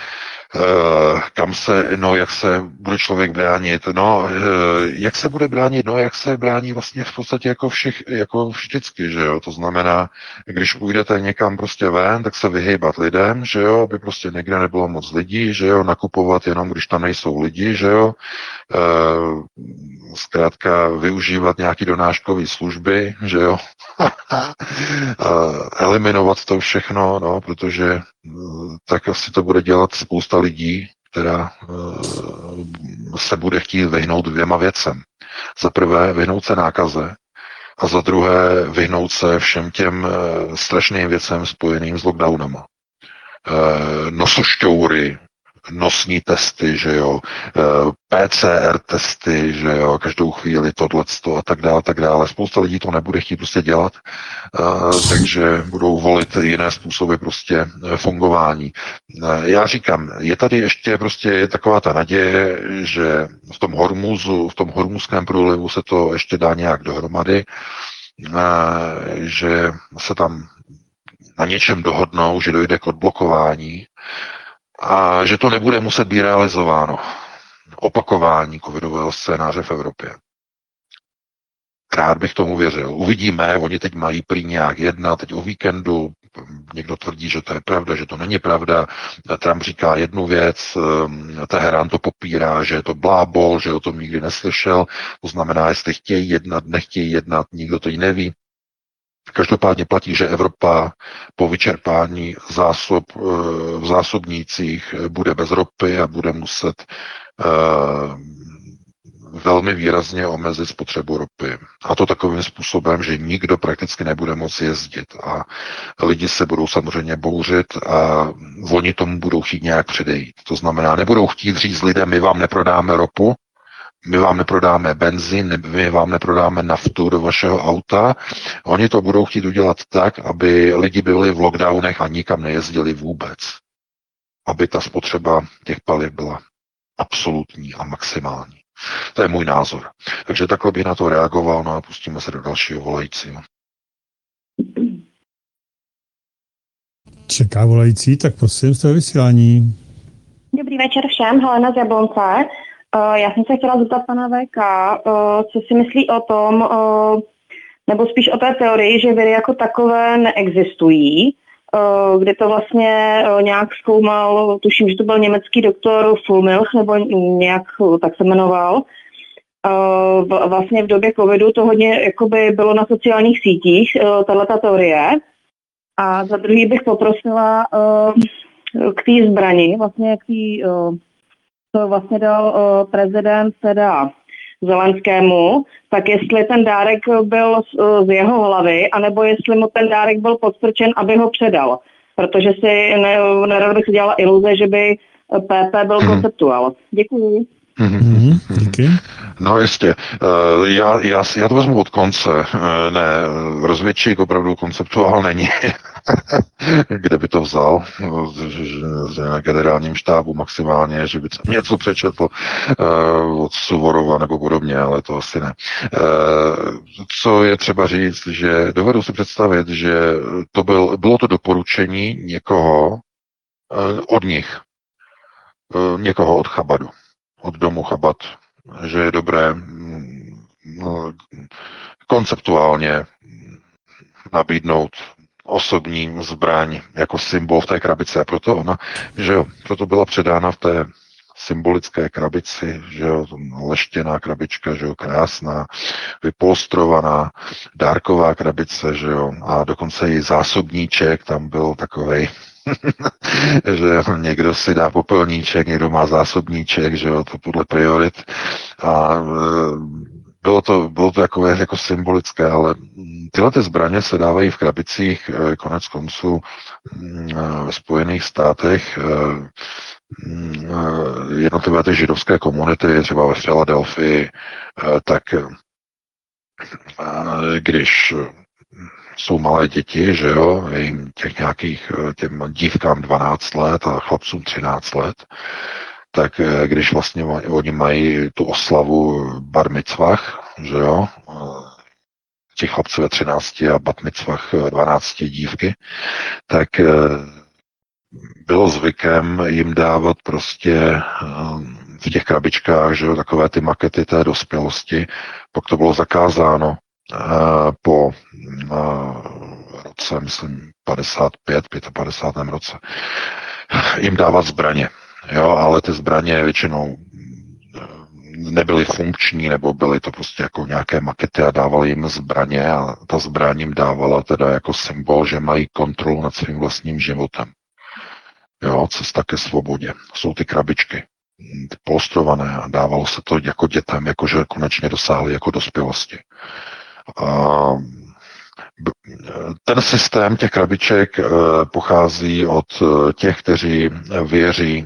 Uh, kam se, no, jak se bude člověk bránit, no, uh, jak se bude bránit, no, jak se brání vlastně v podstatě jako všich, jako vždycky, že jo, to znamená, když půjdete někam prostě ven, tak se vyhýbat lidem, že jo, aby prostě někde nebylo moc lidí, že jo, nakupovat jenom, když tam nejsou lidi, že jo, uh, zkrátka využívat nějaký donáškový služby, že jo, uh, eliminovat to všechno, no, protože uh, tak asi to bude dělat spousta lidí, která uh, se bude chtít vyhnout dvěma věcem. Za prvé vyhnout se nákaze a za druhé vyhnout se všem těm uh, strašným věcem spojeným s lockdownama. Uh, nosošťoury, nosní testy, že jo, P C R testy, že jo, každou chvíli tohleto a tak dále, tak dále. Spousta lidí to nebude chtít prostě dělat, takže budou volit jiné způsoby prostě fungování. Já říkám, je tady ještě prostě je taková ta naděje, že v tom Hormuzu, v tom hormuzském průlivu se to ještě dá nějak dohromady, že se tam na něčem dohodnou, že dojde k odblokování, a že to nebude muset být realizováno. Opakování covidového scénáře v Evropě. Rád bych tomu věřil. Uvidíme, oni teď mají prý nějak jedna, teď o víkendu, někdo tvrdí, že to je pravda, že to není pravda. Trump říká jednu věc, Teherán to popírá, že je to blábol, že o tom nikdy neslyšel. To znamená, jestli chtějí jednat, nechtějí jednat, nikdo to neví. Každopádně platí, že Evropa po vyčerpání zásob v zásobnících bude bez ropy a bude muset velmi výrazně omezit spotřebu ropy. A to takovým způsobem, že nikdo prakticky nebude moci jezdit. A lidi se budou samozřejmě bouřit a oni tomu budou chtít nějak předejít. To znamená, nebudou chtít říct lidem, my vám neprodáme ropu, my vám neprodáme benzín, my vám neprodáme naftu do vašeho auta. Oni to budou chtít udělat tak, aby lidi byli v lockdownech a nikam nejezdili vůbec. Aby ta spotřeba těch paliv byla absolutní a maximální. To je můj názor. Takže takhle bych na to reagoval, no a pustíme se do dalšího volajícího. Čeká volající, tak prosím, jste ve vysílání. Dobrý večer všem, Helena z Jablonce. Uh, já jsem se chtěla zeptat pana V K, uh, co si myslí o tom, uh, nebo spíš o té teorii, že viry jako takové neexistují, uh, kdy to vlastně uh, nějak zkoumal, tuším, že to byl německý doktor Fulmilch, nebo nějak uh, tak se jmenoval. Uh, vlastně v době covidu to hodně jakoby bylo na sociálních sítích, uh, tato teorie. A za druhý bych poprosila uh, k té zbrani, vlastně k té... Uh, to vlastně dal uh, prezident teda Zelenskému, tak jestli ten dárek byl z, uh, z jeho hlavy, anebo jestli mu ten dárek byl podstrčen, aby ho předal. Protože si ne, nerad bych si dělala iluze, že by P P byl konceptuál. Děkuji. Mm-hmm, díky. No jistě. Já, já, já to vezmu od konce. Ne, rozvědčík opravdu konceptuál není. Kde by to vzal? Na generálním štábu maximálně, že by to něco přečetl od Suvorova nebo podobně, ale to asi ne. Co je třeba říct, že dovedu si představit, že to byl, bylo to doporučení někoho od nich, někoho od Chabadu, od domu Chabad, že je dobré no, konceptuálně nabídnout osobní zbraň jako symbol v té krabici. A proto ona, že jo, proto byla předána v té symbolické krabici, že jo, leštěná krabička, že jo, krásná, vypolstrovaná, dárková krabice, že jo, a dokonce i zásobníček tam byl takovej, že někdo si dá popelníček, někdo má zásobníček, že jo, to podle priorit. A bylo to, bylo to takové jako symbolické, ale tyhle ty zbraně se dávají v krabicích konec konců ve Spojených státech. Jednotlivé ty židovské komunity, třeba ve Filadelfii, tak když jsou malé děti, že jo, jim těch nějakých, těm dívkám dvanáct let a chlapcům třináct let, tak když vlastně oni mají tu oslavu bar mitzvah, že jo, těch chlapců ve třinácti a bat mitzvah dvanácti dívky, tak bylo zvykem jim dávat prostě v těch krabičkách, že jo, takové ty makety té dospělosti, pak to bylo zakázáno po roce, myslím, padesát pět, padesát pět roce, jim dávat zbraně. Jo, ale ty zbraně většinou nebyly funkční, nebo byly to prostě jako nějaké makety a dávali jim zbraně a ta zbraň jim dávala teda jako symbol, že mají kontrolu nad svým vlastním životem. Jo, cesta ke svobodě. Jsou ty krabičky, ty polstrované a dávalo se to jako dětem, jakože konečně dosáhli jako dospělosti. A ten systém těch krabiček pochází od těch, kteří věří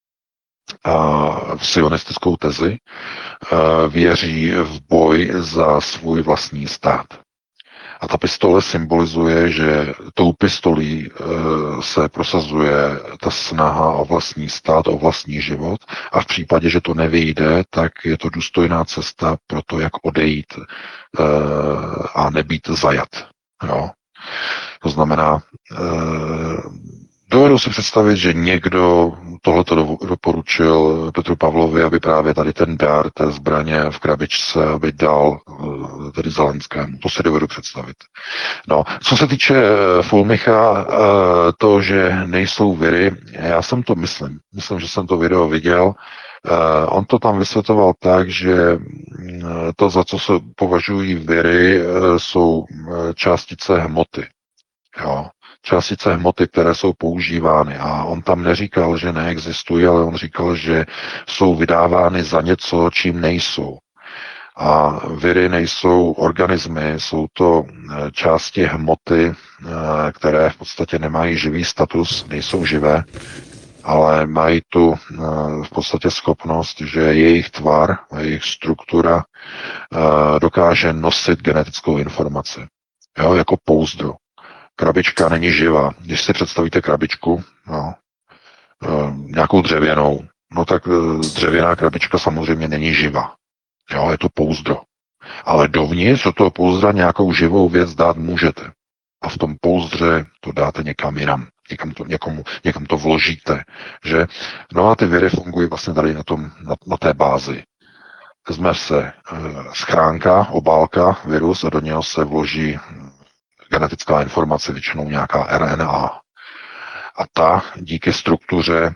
v sionistickou tezi, věří v boj za svůj vlastní stát. A ta pistole symbolizuje, že tou pistolí se prosazuje ta snaha o vlastní stát, o vlastní život a v případě, že to nevyjde, tak je to důstojná cesta pro to, jak odejít a nebýt zajat. Jo? To znamená, dovedu si představit, že někdo tohleto doporučil Petru Pavlovi, aby právě tady ten dár té zbraně v krabičce aby dal tedy Zelenskému. To si dovedu představit. No, co se týče Fulmicha, to, že nejsou viry, já jsem to myslím. Myslím, že jsem to video viděl. On to tam vysvětoval tak, že to, za co se považují viry, jsou částice hmoty. Jo. Částice hmoty, které jsou používány. A on tam neříkal, že neexistují, ale on říkal, že jsou vydávány za něco, čím nejsou. A viry nejsou organismy, jsou to části hmoty, které v podstatě nemají živý status, nejsou živé, ale mají tu v podstatě schopnost, že jejich tvar, jejich struktura dokáže nosit genetickou informaci. Jo, jako pouzdro. Krabička není živá. Když si představíte krabičku, no, nějakou dřevěnou, no tak dřevěná krabička samozřejmě není živá. Jo, je to pouzdro. Ale dovnitř do toho pouzdra nějakou živou věc dát můžete. A v tom pouzdře to dáte někam jinam. Někam to, někomu, někam to vložíte. Že? No a ty viry fungují vlastně tady na, tom, na, na té bázi. Vezme se e, schránka, obálka, virus a do něho se vloží genetická informace, většinou nějaká R N A. A ta díky struktuře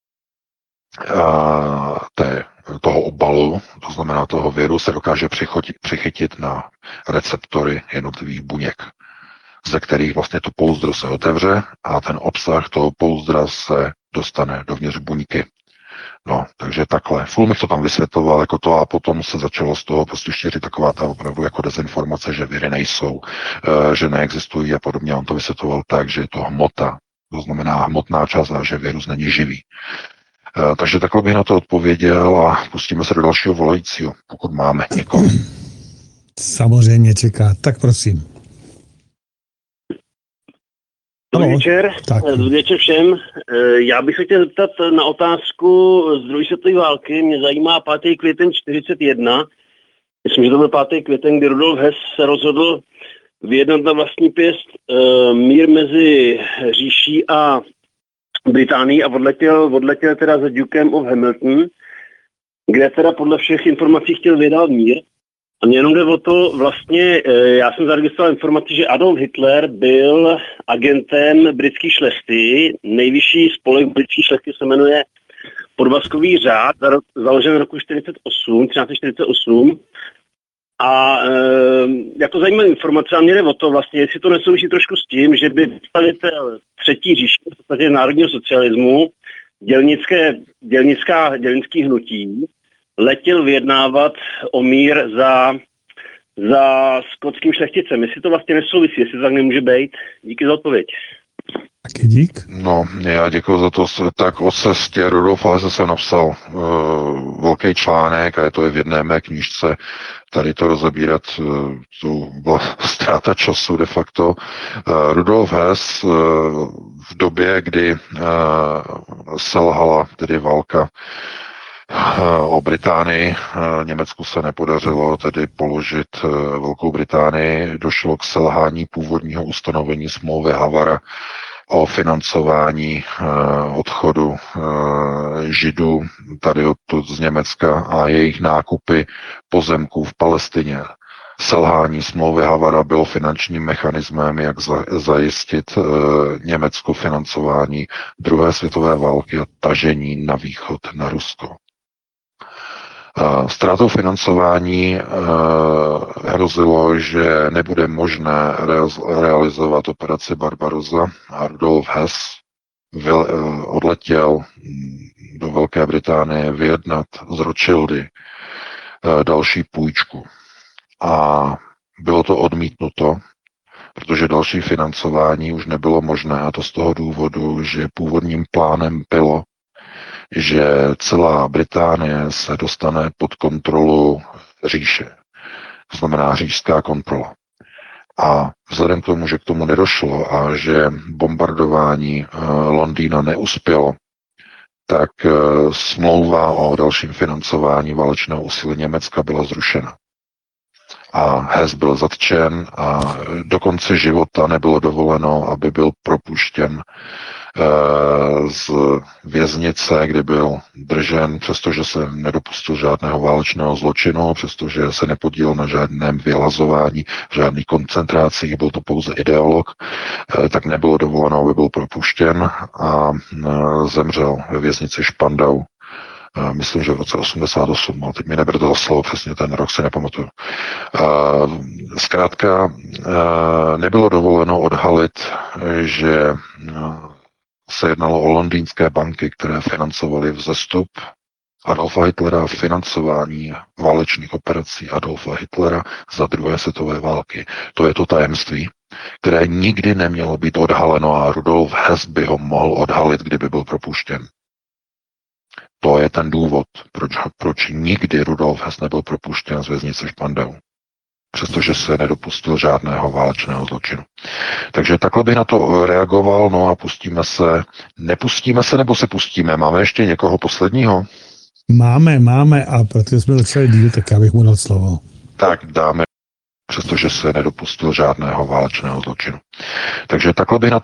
a, té, toho obalu, to znamená toho viru, se dokáže přichytit, přichytit na receptory jednotlivých buněk, ze kterých vlastně to pouzdro se otevře a ten obsah toho pouzdra se dostane dovnitř buňky. No, takže takhle. Fulmich to tam vysvětloval jako to a potom se začalo z toho prostě šířit taková ta opravdu jako dezinformace, že viry nejsou, že neexistují a podobně. On to vysvětloval tak, že je to hmota, to znamená hmotná část a že virus není živý. Takže takhle bych na to odpověděl a pustíme se do dalšího volajícího, pokud máme někoho. Samozřejmě čeká, tak prosím. Dobrý večer, Tak. dobrý večer všem. Já bych se chtěl zeptat na otázku z druhé světové války. Mě zajímá pátý květen čtyřicet jedna. Myslím, že to byl pátý květen, kdy Rudolf Hess se rozhodl vyjednat na vlastní pěst uh, mír mezi říší a Británií a odletěl, odletěl teda za Dukem of Hamilton, kde teda podle všech informací chtěl vyjednat mír. A mě jenom jde o to, vlastně, já jsem zaregistroval informaci, že Adolf Hitler byl agentem britské šlechty. Nejvyšší spolek britské šlechty se jmenuje Podvazkový řád, založen v roku čtyřicet osm, třináct set čtyřicet osm. A e, jako zajímavá informace, a mě jde o to vlastně, jestli to nesouvisí trošku s tím, že by představitel třetí říše, v podstatě národního socialismu, dělnické, dělnická, dělnický hnutí, letěl vyjednávat o mír za, za skotským šlechticem. Jestli to vlastně nesouvisí, jestli to tak nemůže být. Díky za odpověď. Taky dík. No, já děkuji za to. Tak o cestě Rudolfa Hesse jsem napsal uh, velký článek a je to i v jedné mé knížce. Tady to rozebírat, uh, to byla ztráta času de facto. Uh, Rudolf Hess uh, v době, kdy uh, selhala tedy válka o Británii. Německu se nepodařilo tedy položit Velkou Británii. Došlo k selhání původního ustanovení smlouvy Havara o financování odchodu Židů tady odtud z Německa a jejich nákupy pozemků v Palestině. Selhání smlouvy Havara bylo finančním mechanismem, jak zajistit Německu financování druhé světové války a tažení na východ, na Rusko. Ztrátou financování hrozilo, že nebude možné realizovat operaci Barbarossa a Rudolf Hess odletěl do Velké Británie vyjednat z Rothschildy další půjčku. A bylo to odmítnuto, protože další financování už nebylo možné, a to z toho důvodu, že původním plánem bylo, že celá Británie se dostane pod kontrolu říše. To znamená říšská kontrola. A vzhledem k tomu, že k tomu nedošlo a že bombardování Londýna neuspělo, tak smlouva o dalším financování válečného úsilí Německa byla zrušena. A Hess byl zatčen a do konce života nebylo dovoleno, aby byl propuštěn z věznice, kdy byl držen, přestože se nedopustil žádného válečného zločinu, přestože se nepodílel na žádném vylazování, v žádných koncentracích, byl to pouze ideolog, tak nebylo dovoleno, aby byl propuštěn a zemřel ve věznici Špandau myslím, že v roce osmdesát osm, ale teď mi neberte za slovo, přesně ten rok si nepamatuju. Zkrátka nebylo dovoleno odhalit, že se jednalo o londýnské banky, které financovaly vzestup Adolfa Hitlera, financování válečných operací Adolfa Hitlera za druhé světové války. To je to tajemství, které nikdy nemělo být odhaleno a Rudolf Hess by ho mohl odhalit, kdyby byl propuštěn. To je ten důvod, proč, proč nikdy Rudolf Hess nebyl propuštěn z věznice Špandau. Přestože se nedopustil žádného válečného zločinu. Takže takhle bych na to reagoval, no a pustíme se, nepustíme se nebo se pustíme? Máme ještě někoho posledního? Máme, máme a protože jsme docela díl, tak já bych mu dal slovo. Tak dáme, přestože se nedopustil žádného válečného zločinu. Takže takhle bych na